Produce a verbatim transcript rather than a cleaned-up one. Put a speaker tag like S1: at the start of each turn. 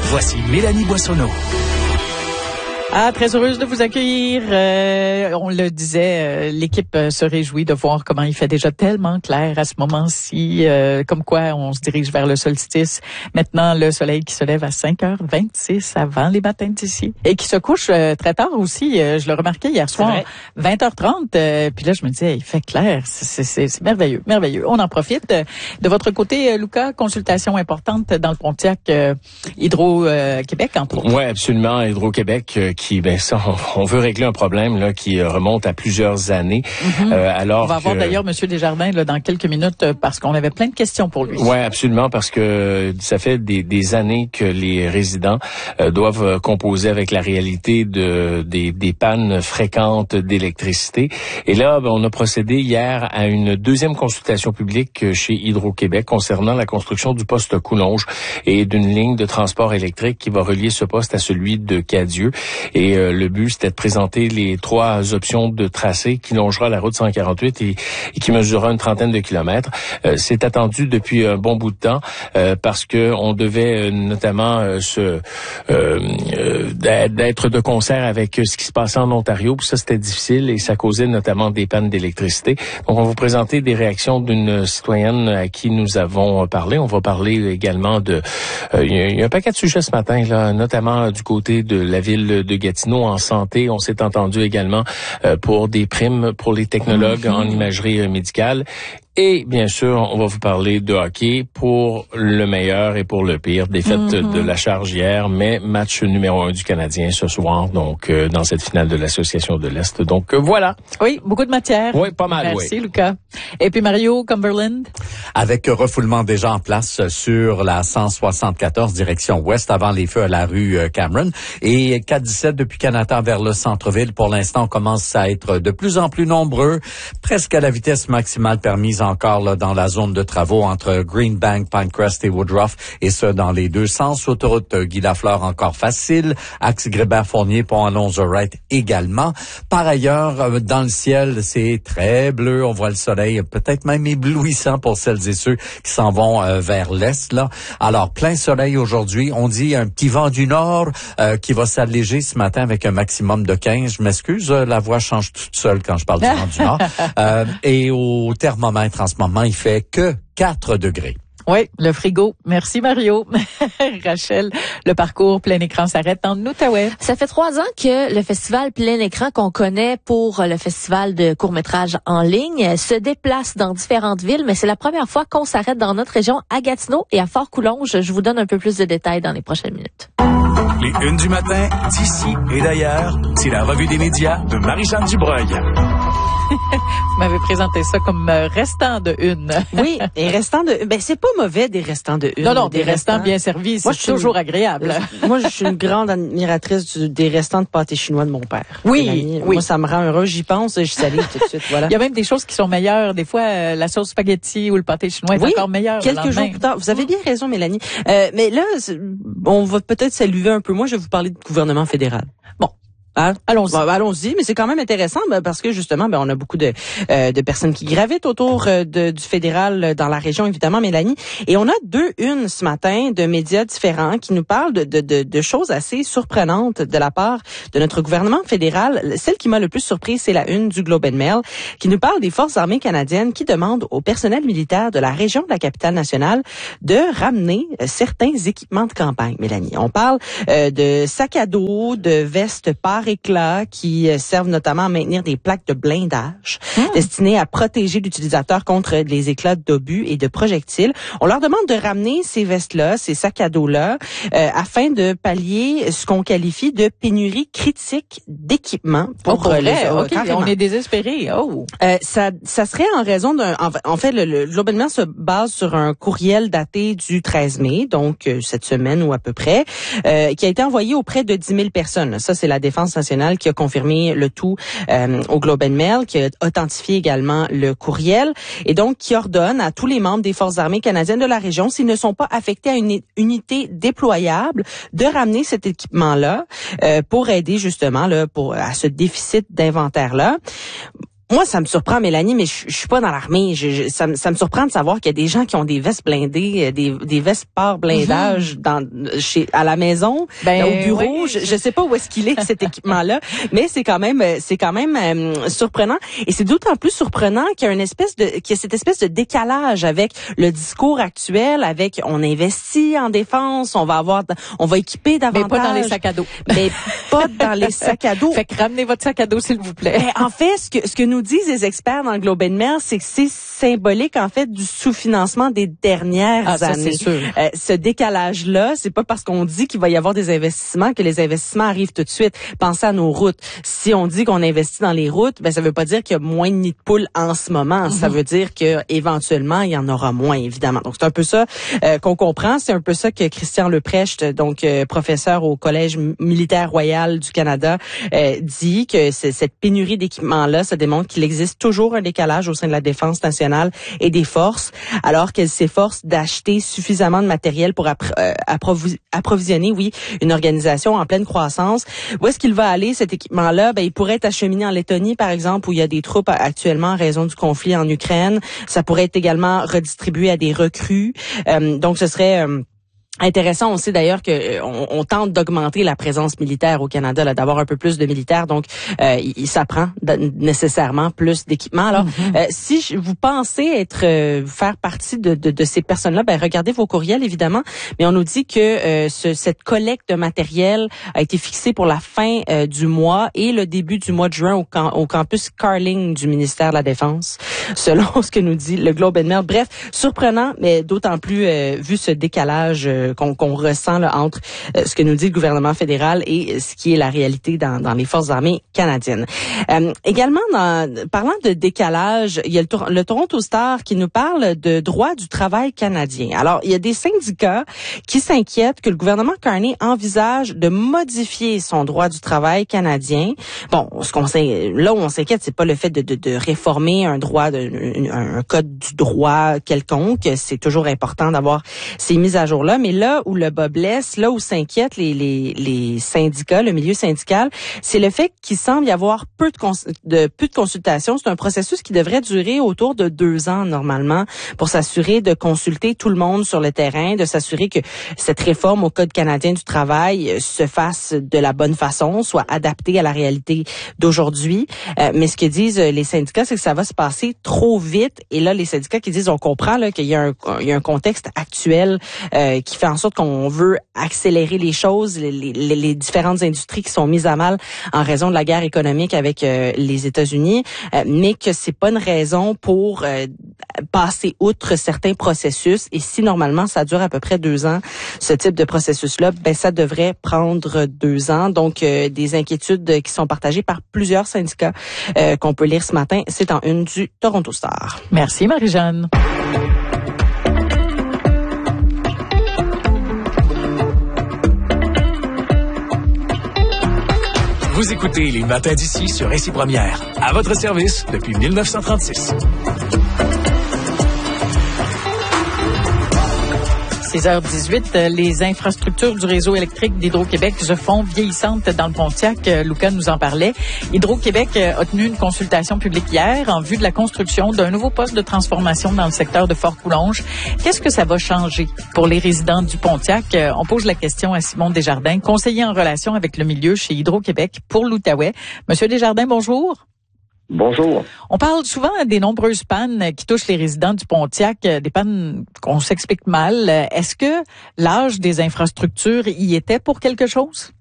S1: Voici Mélanie Boissonneau.
S2: Ah, très heureuse de vous accueillir. Euh, on le disait, euh, l'équipe euh, se réjouit de voir comment il fait déjà tellement clair à ce moment-ci, euh, comme quoi on se dirige vers le solstice. Maintenant, le soleil qui se lève à cinq heures vingt-six avant les matins d'ici et qui se couche euh, très tard aussi. Euh, je le remarquais hier soir, vingt heures trente. Euh, puis là, je me disais, il fait clair. C'est, c'est, c'est merveilleux, merveilleux. On en profite. De votre côté, Lucas, consultation importante dans le Pontiac euh, Hydro-Québec, euh, entre autres.
S3: Oui, absolument. Hydro-Québec euh, qui, ben ça, on, on veut régler un problème là qui remonte à plusieurs années. Mm-hmm. Euh, alors
S2: on va avoir
S3: que...
S2: d'ailleurs M. Desjardins là, dans quelques minutes parce qu'on avait plein de questions pour lui.
S3: Oui, absolument, parce que ça fait des, des années que les résidents euh, doivent composer avec la réalité de des, des pannes fréquentes d'électricité. Et là, ben, on a procédé hier à une deuxième consultation publique chez Hydro-Québec concernant la construction du poste Coulonge et d'une ligne de transport électrique qui va relier ce poste à celui de Cadieux. Et euh, le but, c'était de présenter les trois options de tracé qui longera la route cent quarante-huit et, et qui mesurera une trentaine de kilomètres. Euh, c'est attendu depuis un bon bout de temps euh, parce que on devait euh, notamment euh, se euh, euh, d'être de concert avec ce qui se passait en Ontario. Puis ça, c'était difficile et ça causait notamment des pannes d'électricité. Donc, on va vous présenter des réactions d'une citoyenne à qui nous avons parlé. On va parler également de... Euh, il y a un paquet de sujets ce matin, là, notamment du côté de la ville de Gatineau en santé. On s'est entendu également euh, pour des primes pour les technologues mm-hmm. en imagerie médicale. Et bien sûr, on va vous parler de hockey pour le meilleur et pour le pire. Défaite mm-hmm. de la Charge hier, mais match numéro un du Canadien ce soir, donc euh, dans cette finale de l'Association de l'Est. Donc euh, voilà.
S2: Oui, beaucoup de matière.
S3: Oui, pas mal.
S2: Merci,
S3: oui.
S2: Lucas. Et puis Mario, Cumberland.
S4: Avec refoulement déjà en place sur la cent soixante-quatorze direction ouest avant les feux à la rue Cameron. Et quatre dix-sept depuis Canada vers le centre-ville. Pour l'instant, on commence à être de plus en plus nombreux, presque à la vitesse maximale permise encore là, dans la zone de travaux entre Greenbank, Pinecrest et Woodruff, et ce, dans les deux sens. Autoroute Guy Lafleur encore facile. Axe Grébert-Fournier, pont Alonzo-Wright également. Par ailleurs, dans le ciel, c'est très bleu. On voit le soleil, peut-être même éblouissant pour celles et ceux qui s'en vont euh, vers l'est. Là. Alors, plein soleil aujourd'hui. On dit un petit vent du nord euh, qui va s'alléger ce matin avec un maximum de quinze. Je m'excuse, euh, la voix change toute seule quand je parle du vent du nord. Euh, et au thermomètre en ce moment, il fait que quatre degrés.
S2: Oui, le frigo. Merci Mario. Rachel, le parcours plein écran s'arrête en Outaouais.
S5: Ça fait trois ans que le festival plein écran qu'on connaît pour le festival de court-métrage en ligne se déplace dans différentes villes, mais c'est la première fois qu'on s'arrête dans notre région à Gatineau et à Fort-Coulonge. Je vous donne un peu plus de détails dans les prochaines minutes.
S1: Les Unes du matin, d'ici et d'ailleurs, c'est la revue des médias de Marie-Jeanne Dubreuil.
S2: Vous m'avez présenté ça comme restant de une.
S6: Oui, des restants de... Ben, c'est pas mauvais, des restants de une.
S2: Non, non, des, des restants, restants bien servis, c'est moi, toujours une... agréable.
S6: Moi, je suis une grande admiratrice du, des restants de pâté chinois de mon père.
S2: Oui, oui.
S6: Moi, ça me rend heureux. J'y pense, je salue tout de suite. Voilà.
S2: Il y a même des choses qui sont meilleures. Des fois, euh, la sauce spaghetti ou le pâté chinois est
S6: oui,
S2: encore meilleur.
S6: Quelques jours plus tard. Vous avez bien raison, Mélanie. Euh, mais là, on va peut-être saluer un peu. Moi, je vais vous parler du gouvernement fédéral. Bon. Hein? Allons-y. Bon, allons-y, mais c'est quand même intéressant ben, parce que justement, ben, on a beaucoup de, euh, de personnes qui gravitent autour euh, de, du fédéral dans la région, évidemment, Mélanie. Et on a deux unes ce matin de médias différents qui nous parlent de, de, de, de choses assez surprenantes de la part de notre gouvernement fédéral. Celle qui m'a le plus surprise, c'est la une du Globe and Mail qui nous parle des forces armées canadiennes qui demandent au personnel militaire de la région de la capitale nationale de ramener euh, certains équipements de campagne, Mélanie. On parle euh, de sacs à dos, de vestes par éclats qui servent notamment à maintenir des plaques de blindage mmh. destinées à protéger l'utilisateur contre les éclats d'obus et de projectiles. On leur demande de ramener ces vestes-là, ces sacs à dos-là, euh, afin de pallier ce qu'on qualifie de pénurie critique d'équipement pour
S2: oh,
S6: les
S2: euh, okay. On est désespérés. Oh.
S6: Euh, ça, ça serait en raison d'un... En, en fait, le, le Globe and Mail se base sur un courriel daté du treize mai, donc euh, cette semaine ou à peu près, euh, qui a été envoyé auprès de dix mille personnes. Ça, c'est la Défense nationale qui a confirmé le tout euh, au Globe and Mail, qui a authentifié également le courriel et donc qui ordonne à tous les membres des forces armées canadiennes de la région, s'ils ne sont pas affectés à une unité déployable, de ramener cet équipement-là euh, pour aider justement là pour à ce déficit d'inventaire-là. Moi, ça me surprend, Mélanie, mais je, je suis pas dans l'armée. Je, je, ça, ça me surprend de savoir qu'il y a des gens qui ont des vestes blindées, des, des vestes par blindage mm-hmm. dans chez à la maison, ben, au bureau. Oui, je, je sais pas où est-ce qu'il est cet équipement-là, mais c'est quand même c'est quand même euh, surprenant. Et c'est d'autant plus surprenant qu'il y a une espèce de qu'il y a cette espèce de décalage avec le discours actuel, avec on investit en défense, on va avoir, on va équiper davantage.
S2: Mais pas dans les sacs à dos.
S6: Mais pas dans les sacs à dos.
S2: Fait que ramenez votre sac à dos, s'il vous plaît.
S6: Mais en fait, ce que ce que nous disent les experts dans le Globe and Mail, c'est que c'est symbolique en fait du sous-financement des dernières
S2: ah, ça,
S6: années.
S2: C'est sûr.
S6: Euh, ce décalage-là, c'est pas parce qu'on dit qu'il va y avoir des investissements que les investissements arrivent tout de suite. Pensez à nos routes. Si on dit qu'on investit dans les routes, ben ça veut pas dire qu'il y a moins de nids de poules en ce moment. Mm-hmm. Ça veut dire que éventuellement il y en aura moins, évidemment. Donc c'est un peu ça euh, qu'on comprend. C'est un peu ça que Christian Leprecht, donc euh, professeur au Collège militaire royal du Canada, euh, dit que cette pénurie d'équipements-là, ça démontre qu'il existe toujours un décalage au sein de la défense nationale et des forces, alors qu'elles s'efforcent d'acheter suffisamment de matériel pour appro- euh, approvi- approvisionner, oui, une organisation en pleine croissance. Où est-ce qu'il va aller, cet équipement-là? Ben, il pourrait être acheminé en Lettonie, par exemple, où il y a des troupes actuellement en raison du conflit en Ukraine. Ça pourrait être également redistribué à des recrues. Euh, donc, ce serait... Euh, intéressant. On sait d'ailleurs que on, on tente d'augmenter la présence militaire au Canada, là, d'avoir un peu plus de militaires. Donc, euh, il, ça prend d- nécessairement plus d'équipements. Alors, mm-hmm. euh, si je, vous pensez être euh, faire partie de, de, de ces personnes-là, ben regardez vos courriels évidemment. Mais on nous dit que euh, ce, cette collecte de matériel a été fixée pour la fin euh, du mois et le début du mois de juin au, camp, au campus Carling du ministère de la Défense, selon ce que nous dit le Globe and Mail. Bref, surprenant, mais d'autant plus euh, vu ce décalage. Euh, Qu'on, qu'on ressent là, entre euh, ce que nous dit le gouvernement fédéral et ce qui est la réalité dans, dans les forces armées canadiennes. Euh, également, dans, parlant de décalage, il y a le, le Toronto Star qui nous parle de droit du travail canadien. Alors, il y a des syndicats qui s'inquiètent que le gouvernement Carney envisage de modifier son droit du travail canadien. Bon, ce qu'on sait, là où on s'inquiète, c'est pas le fait de, de, de réformer un droit, de, un, un code du droit quelconque. C'est toujours important d'avoir ces mises à jour-là, mais là où le bas blesse, là où s'inquiètent les, les, les syndicats, le milieu syndical, c'est le fait qu'il semble y avoir peu de, cons- de, peu de consultations. C'est un processus qui devrait durer autour de deux ans normalement pour s'assurer de consulter tout le monde sur le terrain, de s'assurer que cette réforme au Code canadien du travail se fasse de la bonne façon, soit adaptée à la réalité d'aujourd'hui. Euh, mais ce que disent les syndicats, c'est que ça va se passer trop vite. Et là, les syndicats qui disent, on comprend là, qu'il y a un, il y a un contexte actuel euh, qui fait en sorte qu'on veut accélérer les choses, les, les, les différentes industries qui sont mises à mal en raison de la guerre économique avec euh, les États-Unis, euh, mais que c'est pas une raison pour euh, passer outre certains processus. Et si normalement ça dure à peu près deux ans, ce type de processus-là, ben ça devrait prendre deux ans. Donc euh, des inquiétudes qui sont partagées par plusieurs syndicats euh, qu'on peut lire ce matin. C'est en une du Toronto Star.
S2: Merci Marie-Jeanne.
S1: Vous écoutez les matins d'ici sur Récit Première. À votre service depuis dix-neuf cent trente-six.
S2: six heures dix-huit, les infrastructures du réseau électrique d'Hydro-Québec se font vieillissantes dans le Pontiac. Luca nous en parlait. Hydro-Québec a tenu une consultation publique hier en vue de la construction d'un nouveau poste de transformation dans le secteur de Fort-Coulonge. Qu'est-ce que ça va changer pour les résidents du Pontiac? On pose la question à Simon Desjardins, conseiller en relation avec le milieu chez Hydro-Québec pour l'Outaouais. Monsieur Desjardins, bonjour.
S7: Bonjour.
S2: On parle souvent des nombreuses pannes qui touchent les résidents du Pontiac, des pannes qu'on s'explique mal. Est-ce que l'âge des infrastructures y était pour quelque chose?